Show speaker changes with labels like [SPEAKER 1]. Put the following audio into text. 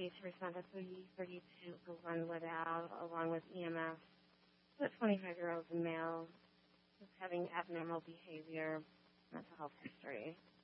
[SPEAKER 1] 33% of the 32 who Glenwood Ave, along with EMS, the 25-year-old male who's having abnormal behavior, mental health history.